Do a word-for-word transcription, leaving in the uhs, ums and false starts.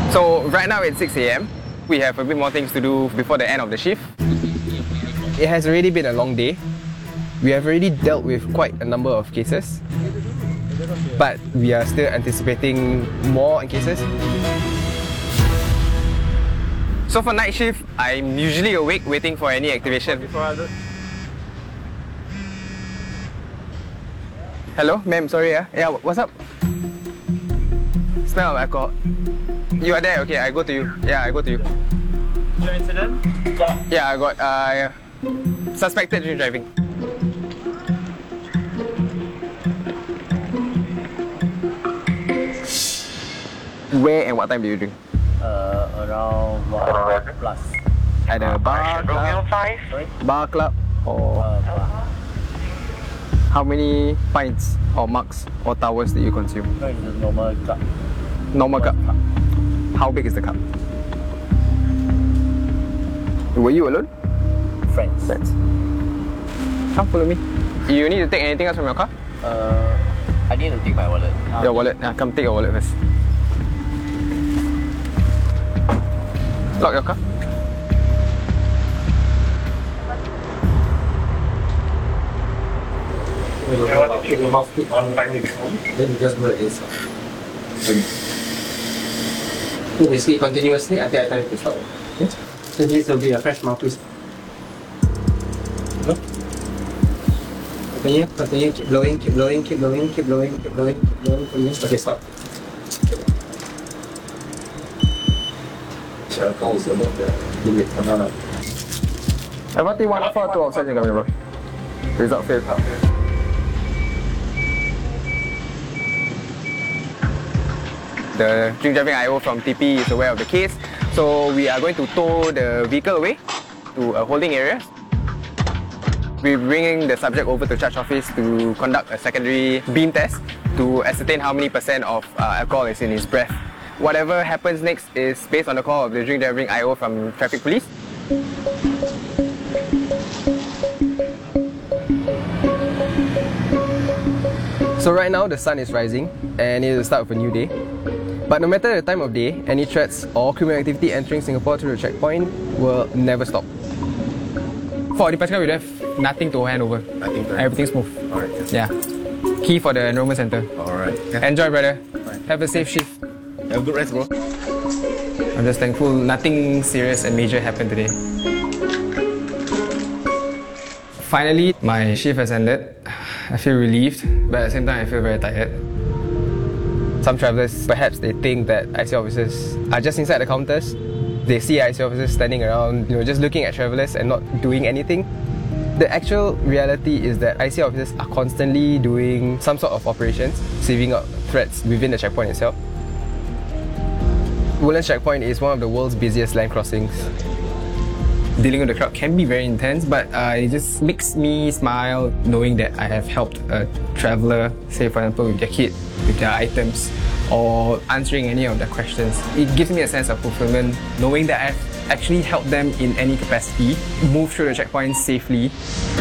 So right now it's six A M We have a bit more things to do before the end of the shift. It has already been a long day. We have already dealt with quite a number of cases, but we are still anticipating more cases. So for night shift, I'm usually awake waiting for any activation. Hello, ma'am, sorry. Uh. Yeah, what's up? Smell of alcohol. You are there? Okay, I go to you. Yeah, I go to you. Your incident? Yeah, I got uh, suspected drink driving. Where and what time do you drink? Uh, around one plus. At a bar club? Sorry? Bar club? Or Uh, bar. how many pints or mugs or towers do you consume? No, it's a normal cup. Normal cup. cup. How big is the cup? Were you alone? Friends. Friends. Come follow me. You need to take anything else from your car? Uh, I need to take my wallet. Your wallet. Yeah, come take your wallet first. Lock your car. You want to keep your mouth put on time, then you just blow it inside. So basically, continuously until I tell you to stop. Okay? So this will be a fresh mouthpiece. No? Continue, continue, keep blowing, keep blowing, keep blowing, keep blowing, keep blowing, keep blowing, keep blowing. Okay, stop. Alcohol is about the limit. F R T one four two outside je kami bro. Result failed. The drink driving I O from T P is aware of the case, so we are going to tow the vehicle away to a holding area. We're bringing the subject over to Charge Office to conduct a secondary beam test to ascertain how many percent of uh, alcohol is in his breath. Whatever happens next is based on the call of the drink driving I O from Traffic Police. So right now the sun is rising and it is the start of a new day. But no matter the time of day, any threats or criminal activity entering Singapore through the checkpoint will never stop. For Deepachka, we have nothing to hand over. Nothing to hand Everything's smooth. Alright. Yeah. Key for the enrollment center. Alright. Enjoy, brother. Right. Have a safe shift. Have a good rest, bro. I'm just thankful nothing serious and major happened today. Finally, my shift has ended. I feel relieved, but at the same time I feel very tired. Some travellers, perhaps they think that I C officers are just inside the counters. They see I C officers standing around, you know, just looking at travellers and not doing anything. The actual reality is that I C officers are constantly doing some sort of operations, sieving out threats within the checkpoint itself. Woodlands Checkpoint is one of the world's busiest land crossings. Dealing with the crowd can be very intense, but uh, it just makes me smile knowing that I have helped a traveller, say for example with their kid, with their items, or answering any of their questions. It gives me a sense of fulfillment knowing that I've actually helped them in any capacity move through the checkpoint safely.